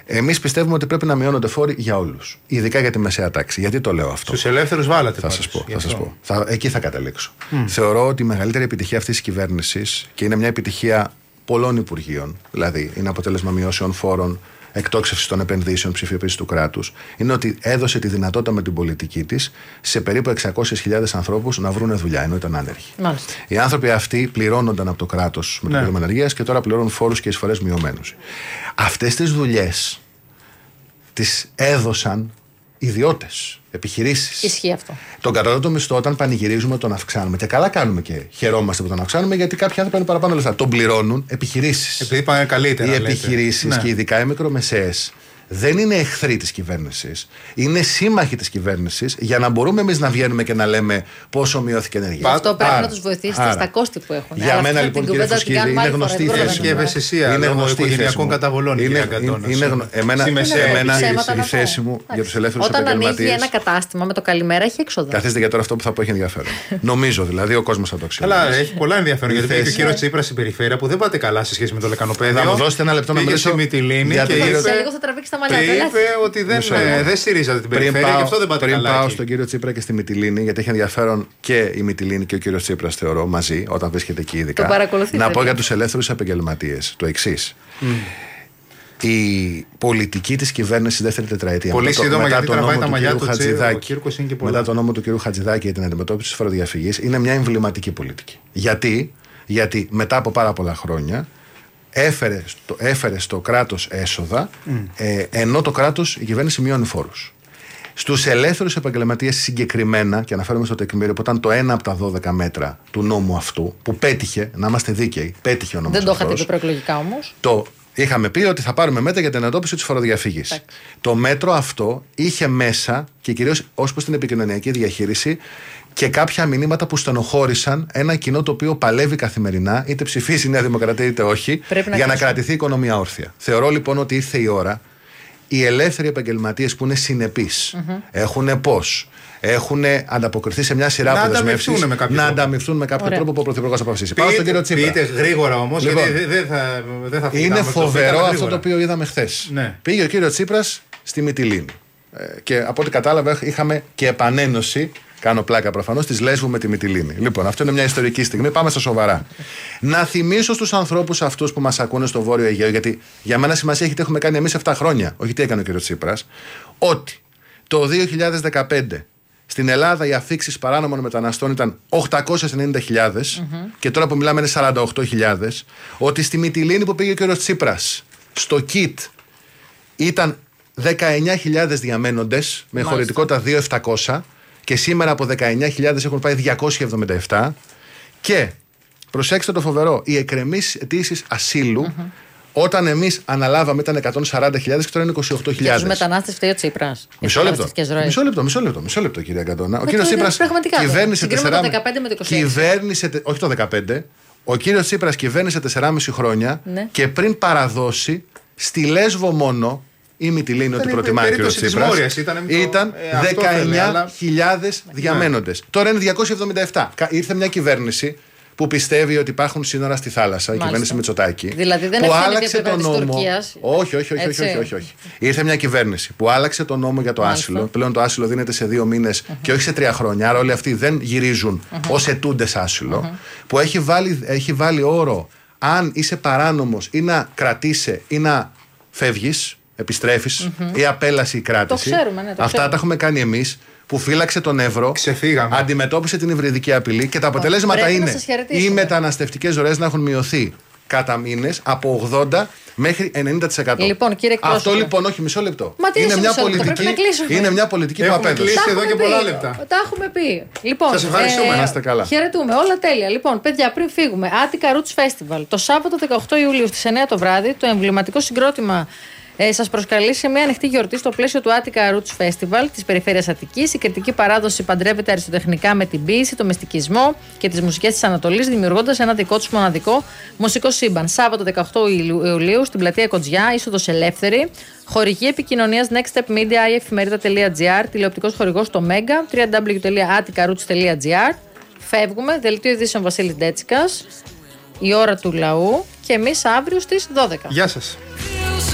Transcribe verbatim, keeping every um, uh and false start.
Εμείς πιστεύουμε ότι πρέπει να μειώνονται φόροι για όλους. Ειδικά για τη μεσαία τάξη. Γιατί το λέω αυτό? Στους ελεύθερους βάλατε. Θα σας πω. Θα σας πω. Θα, εκεί θα καταλήξω. Mm. Θεωρώ ότι η μεγαλύτερη επιτυχία αυτής της κυβέρνησης, και είναι μια επιτυχία πολλών υπουργείων, δηλαδή είναι αποτέλεσμα μειώσεων φόρων, εκτόξευση των επενδύσεων, ψηφιοποίηση του κράτους, είναι ότι έδωσε τη δυνατότητα με την πολιτική της σε περίπου εξακόσιες χιλιάδες ανθρώπους να βρουν δουλειά, ενώ ήταν άνεργοι. Μάλιστα. Οι άνθρωποι αυτοί πληρώνονταν από το κράτος με το ναι. πρόγραμμα ενεργείας και τώρα πληρώνουν φόρους και εισφορές μειωμένους. Αυτές τις δουλειές τις έδωσαν ιδιώτες, επιχειρήσεις. Ισχύει αυτό. Τον κατώτατο μισθό, όταν πανηγυρίζουμε, τον αυξάνουμε. Και καλά κάνουμε και χαιρόμαστε που τον αυξάνουμε, γιατί κάποιοι άνθρωποι παίρνουν παραπάνω λεφτά. Τον πληρώνουν επιχειρήσεις. Επειδή πάνε καλύτερα. Οι επιχειρήσεις, ναι, και ειδικά οι μικρομεσαίες, δεν είναι εχθροί της κυβέρνησης. Είναι σύμμαχοι της κυβέρνησης, για να μπορούμε εμείς να βγαίνουμε και να λέμε πόσο μειώθηκε η ενέργεια. Αυτό πρέπει άρα, να τους βοηθήσετε στα κόστη που έχουν. Για άρα, μένα λοιπόν, κύριε Φουσκίδη, είναι γνωστή η θέση. Και ευαισθησία είναι γνωστή η θέση μου. Καταβολών. Είναι, είναι γνω... Εμένα, εμένα η θέση μου για τους ελεύθερους επαγγελματίες. Όταν ανοίγει ένα κατάστημα με το καλημέρα, έχει έξοδα. Καθίστε για τώρα αυτό που θα πω έχει ενδιαφέρον. Νομίζω δηλαδή ο κόσμος θα το ξέρει. Αλλά έχει πολλά ενδιαφέρον. Γιατί πήγε ο κύριο Τσίπρας στην περιφέρεια που δεν πάτε καλά σε σχέση με το λεκανοπέδιο. Να μου δώσετε ένα λεπτό να μιλήσω. Πήγε στη Μυτιλήνη και λίγο θα τραβήξει τα μαλλιά. ότι δεν, ε, δεν στηρίζατε την περιφέρεια πάω, και αυτό δεν πάτε πριν καλά. Πριν πάω εκεί. στον κύριο Τσίπρα και στη Μυτιλήνη, γιατί έχει ενδιαφέρον και η Μυτιλήνη και ο κύριος Τσίπρας, θεωρώ, μαζί, όταν βρίσκεται εκεί ειδικά. Να πω για τους ελεύθερους επαγγελματίες το εξής. Mm. Η πολιτική της κυβέρνησης δεύτερη τετραετία. Πολύ σύντομα, γιατί τραβάει τα μαλλιά του Χατζηδάκη. Μετά τον νόμο του κ. Χατζηδάκη για την αντιμετώπιση της φοροδιαφυγής, είναι μια εμβληματική πολιτική. Γιατί, γιατί μετά από πάρα πολλά χρόνια έφερε στο, έφερε στο κράτος έσοδα, mm. ε, ενώ το κράτος, η κυβέρνηση μειώνει φόρους. Στους ελεύθερους επαγγελματίες συγκεκριμένα, και αναφέρομαι στο τεκμήριο, που ήταν το ένα από τα δώδεκα μέτρα του νόμου αυτού, που πέτυχε, να είμαστε δίκαιοι, πέτυχε ο νόμος. Δεν το αυτός, είχατε πει προεκλογικά όμως. Το είχαμε πει ότι θα πάρουμε μέτρα για την αντιμετώπιση της φοροδιαφυγής. Άξι. Το μέτρο αυτό είχε μέσα, και κυρίως ως προς την επικοινωνιακή διαχείριση, και κάποια μηνύματα που στενοχώρησαν ένα κοινό το οποίο παλεύει καθημερινά, είτε ψηφίζει η Νέα Δημοκρατία είτε όχι, να για να κρατηθεί η οικονομία όρθια. Θεωρώ λοιπόν ότι ήρθε η ώρα οι ελεύθεροι επαγγελματίες που είναι συνεπείς, mm-hmm. έχουν πώς, έχουν ανταποκριθεί σε μια σειρά από δεσμεύσεις, να ανταμυφθούν με κάποιο Ωραία. τρόπο που ο Πρωθυπουργός αποφασίσει. Πάω στον κύριο Τσίπρα. Πείτε γρήγορα όμως, λοιπόν, γιατί δεν θα, δεν θα φύγαμε. Είναι φοβερό αυτό το οποίο είδαμε χθες. Ναι. Πήγε ο κύριος Τσίπρας στη Μυτιλήνη. Ε, και από ό,τι κατάλαβα, είχαμε και επανένωση. Κάνω πλάκα προφανώς, της Λέσβου με τη Μυτιλήνη. Λοιπόν, αυτό είναι μια ιστορική στιγμή. Πάμε στα σοβαρά. Να θυμίσω στους ανθρώπους αυτούς που μας ακούνε στο Βόρειο Αιγαίο, γιατί για μένα σημασία έχει τι έχουμε κάνει εμείς επτά χρόνια, όχι τι έκανε ο κ. Τσίπρας, ότι το δύο χιλιάδες δεκαπέντε στην Ελλάδα οι αφίξεις παράνομων μεταναστών ήταν οκτακόσιες ενενήντα χιλιάδες mm-hmm. και τώρα που μιλάμε είναι σαράντα οκτώ χιλιάδες. Ότι στη Μυτιλήνη που πήγε ο κ. Τσίπρας, στο ΚΙΤ ήταν δεκαεννιά χιλιάδες διαμένοντες με χωρητικότητα δύο χιλιάδες επτακόσια. Και σήμερα από δεκαεννιά χιλιάδες έχουν πάει διακόσιες εβδομήντα επτά. Και προσέξτε το φοβερό, οι εκκρεμείς αιτήσεις ασύλου, mm-hmm. όταν εμείς αναλάβαμε ήταν εκατόν σαράντα χιλιάδες και τώρα είναι είκοσι οκτώ χιλιάδες. Για τους μετανάστες φταίει ο Τσίπρας. Μισό λεπτό. Μισό λεπτό, μισό λεπτό, μισό λεπτό, κύριε Αγκαντώνα. Ο κύριος Τσίπρας κυβέρνησε τεσσεράμισι. Το δεκαπέντε με το είκοσι έξι. Κυβέρνησε, όχι το δεκαπέντε. Ο κύριος Τσίπρας κυβέρνησε τεσσεράμισι χρόνια ναι. και πριν παραδώσει στη Λέσβο μόνο. Η Μυτιλήνη, ότι προτιμάει ο κ. Τσίπρας, ήταν, ήταν ε, δεκαεννιά χιλιάδες ναι. διαμένοντες. Ναι. Τώρα είναι διακόσιες εβδομήντα επτά. Ήρθε μια κυβέρνηση που πιστεύει ότι υπάρχουν σύνορα στη θάλασσα, Μάλιστα. η κυβέρνηση Μητσοτάκη. Δηλαδή δεν που άλλαξε τον νόμο. Όχι, όχι, όχι, όχι, όχι, όχι. Ήρθε μια κυβέρνηση που άλλαξε τον νόμο για το Μάλιστα. άσυλο. Πλέον το άσυλο δίνεται σε δύο μήνες uh-huh. και όχι σε τρία χρόνια. Άρα όλοι αυτοί δεν γυρίζουν uh-huh. ως ετούντες άσυλο. Uh-huh. Που έχει βάλει, έχει βάλει όρο αν είσαι παράνομος ή να κρατήσει ή να φεύγεις. Επιστρέφεις mm-hmm. ή απέλαση ή κράτηση. Το ξέρουμε, ναι, το Αυτά ξέρουμε. τα έχουμε κάνει εμείς που φύλαξε τον Εύρο, Ξεφύγαμε. αντιμετώπισε την υβριδική απειλή και τα αποτελέσματα Πρέπει είναι οι μεταναστευτικές ροές να έχουν μειωθεί κατά μήνες από ογδόντα μέχρι ενενήντα τοις εκατό. Λοιπόν, κύριε Αυτό λοιπόν, όχι μισό λεπτό. Μα τι είναι, μια μισό πολιτική, λεπτό, είναι μια πολιτική που απέδωσε. Κλείσει εδώ και πολλά λεπτά. Τα έχουμε πει. Λοιπόν, σας ευχαριστούμε. Ε, να είστε καλά. Χαιρετούμε, όλα τέλεια. Λοιπόν, παιδιά, πριν φύγουμε, Attica Roots Festival. Το Σάββατο δεκαοκτώ Ιουλίου στις εννιά το βράδυ, το εμβληματικό συγκρότημα. Ε, σας προσκαλεί σε μια ανοιχτή γιορτή στο πλαίσιο του Attica Roots Festival της περιφέρειας Αττικής. Η κριτική παράδοση παντρεύεται αριστοτεχνικά με την ποίηση, το μυστικισμό και τις μουσικές της Ανατολής, δημιουργώντας ένα δικό τους μοναδικό μουσικό σύμπαν. Σάββατο δεκαοκτώ Ιουλίου στην πλατεία Κοτζιά, είσοδος ελεύθερη. Χορηγή επικοινωνίας Next Step Media, η εφημερίδα τελεία τζι άρ, τηλεοπτικός χορηγός το Mega, double-u double-u double-u τελεία attica roots τελεία τζι άρ. Φεύγουμε, δελτίο ειδήσεων Βασίλης Ντέτσικας, η ώρα του λαού και εμείς αύριο στις δώδεκα. Γεια σας.